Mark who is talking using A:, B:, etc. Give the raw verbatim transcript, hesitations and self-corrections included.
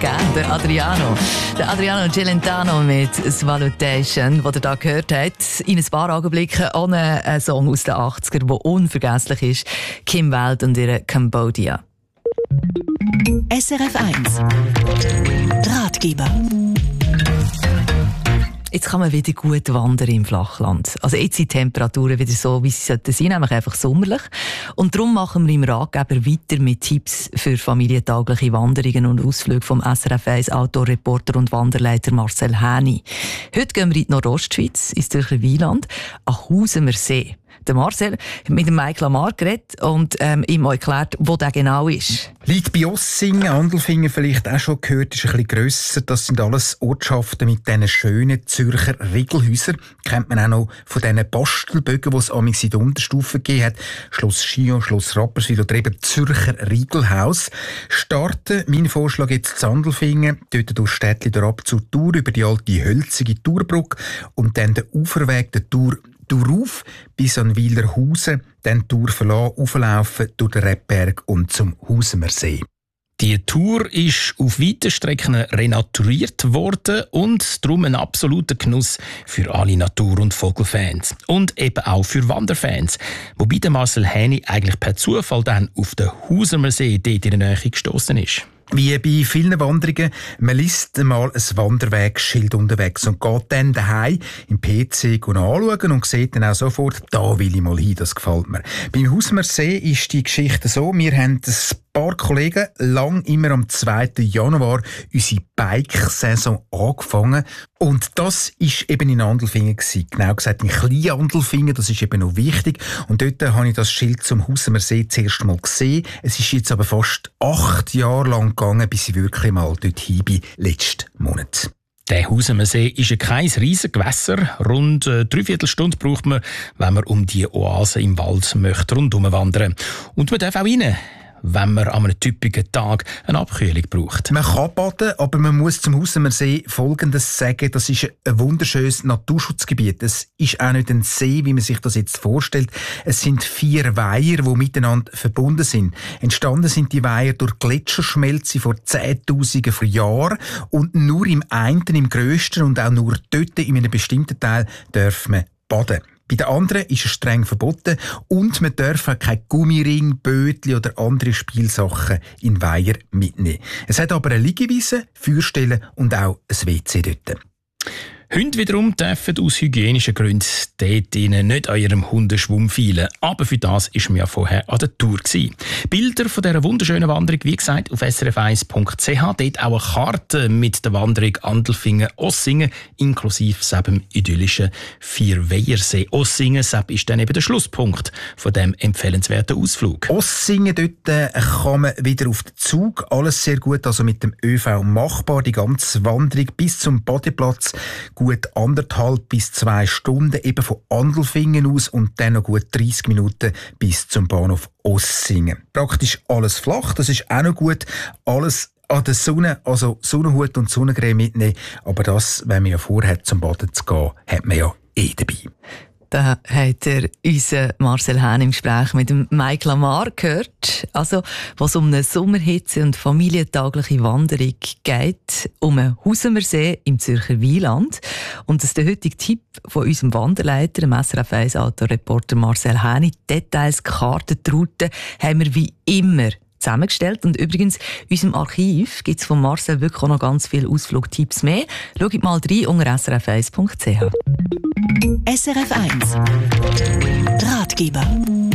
A: gegeben, der Adriano. Der Adriano Celentano mit «Svalutation», den ihr da gehört habt. In ein paar Augenblicken auch ein Song aus den achtzigern, der unvergesslich ist. Kim Wilde und ihre «Cambodia».
B: S R F eins Ratgeber.
A: Jetzt kann man wieder gut wandern im Flachland. Also jetzt sind die Temperaturen wieder so, wie sie sollten sein, nämlich einfach sommerlich. Und darum machen wir im Ratgeber weiter mit Tipps für familientaugliche Wanderungen und Ausflüge vom S R F eins Outdoor-Reporter und Wanderleiter Marcel Häni. Heute gehen wir in die Nordostschweiz, ins Zürcher Wieland, an Husumer See. Der Marcel hat mit dem Mike Lamar geredet und ähm, ihm auch erklärt, wo der genau ist.
C: Liegt bei Ossingen, Andelfingen vielleicht auch schon gehört, ist ein bisschen grösser. Das sind alles Ortschaften mit diesen schönen Zürcher Riegelhäusern. Kennt man auch noch von diesen Bastelbögen, die es amigs in der Unterstufe gegeben hat. Schloss Schion, Schloss Rapperswil oder eben Zürcher Riegelhaus. Starten, mein Vorschlag jetzt zu Andelfingen, dort durch Städtli ab zur Tour über die alte hölzige Tourbrücke und dann der Uferweg der Tour Tour bis an Wilerhausen, dann Tour verlassen, auflaufen durch den Rebberg und zum Husumer See.
D: Die Tour ist auf weiten Strecken renaturiert worden und darum ein absoluter Genuss für alle Natur- und Vogelfans. Und eben auch für Wanderfans. Wobei der Marcel Häni eigentlich per Zufall dann auf den Husumer See dort in der Nähe gestossen ist.
C: Wie bei vielen Wanderungen, man liest einmal ein Wanderwegschild unterwegs und geht dann daheim im P C anschauen und sieht dann auch sofort, da will ich mal hin, das gefällt mir. Beim Husumer See ist die Geschichte so, wir haben ein paar Kollegen lang immer am zweiten Januar unsere Bike-Saison angefangen. Und das ist eben in Andelfingen gewesen. Genau gesagt in Klein-Andelfingen, das ist eben noch wichtig. Und dort habe ich das Schild zum Husumer See zuerst mal gesehen. Es ist jetzt aber fast acht Jahre lang gegangen, bis ich wirklich mal dort hin bin, letzten Monat.
D: Der Husumer See ist kein riesiges Gewässer. Rund äh, dreiviertel Stunde braucht man, wenn man um die Oase im Wald möchte rundherum wandern. Und man darf auch rein, wenn man an einem typischen Tag eine Abkühlung braucht.
C: Man kann baden, aber man muss zum Husumer See Folgendes sagen. Das ist ein wunderschönes Naturschutzgebiet. Es ist auch nicht ein See, wie man sich das jetzt vorstellt. Es sind vier Weiher, die miteinander verbunden sind. Entstanden sind die Weiher durch Gletscherschmelze vor Zehntausenden von Jahren. Und nur im einen, im grössten und auch nur dort in einem bestimmten Teil darf man baden. Bei den anderen ist es streng verboten und man darf auch kein Gummiring, Bötli oder andere Spielsachen in Weiher mitnehmen. Es hat aber eine Liegewiese, Feuerstelle und auch ein W C dort.
D: Hunde wiederum dürfen aus hygienischen Gründen dort nicht an ihrem Hundeschwumm feilen. Aber für das war man ja vorher an der Tour gewesen. Bilder von dieser wunderschönen Wanderung, wie gesagt, auf s r f eins punkt c h. Dort auch eine Karte mit der Wanderung Andelfingen-Ossingen, inklusive dem idyllischen Vierweihersee. Ossingen Sepp ist dann eben der Schlusspunkt von diesem empfehlenswerten Ausflug.
C: Ossingen, dort äh, kann man wieder auf den Zug. Alles sehr gut, also mit dem ÖV machbar. Die ganze Wanderung bis zum Badeplatz. Gut anderthalb bis zwei Stunden, eben von Andelfingen aus und dann noch gut dreissig Minuten bis zum Bahnhof Ossingen. Praktisch alles flach, das ist auch noch gut. Alles an der Sonne, also Sonnenhut und Sonnencreme mitnehmen. Aber das, wenn man ja vorhat, zum Baden zu gehen, hat man ja eh dabei.
A: Da hat er unseren Marcel Hähn im Gespräch mit dem Mike Lamar gehört. Also, was um eine Sommerhitze und familientaugliche Wanderung geht, um einen Husumer See im Zürcher Wieland. Und das ist der heutige Tipp von unserem Wanderleiter, dem S R F eins Outdoor-Reporter Marcel Hähn. Details, Karten, die Routen haben wir wie immer zusammengestellt. Und übrigens, in unserem Archiv gibt es von Marcel wirklich auch noch ganz viele Ausflugtipps mehr. Schaut mal rein unter s r f eins punkt c h.
B: S R F eins Ratgeber.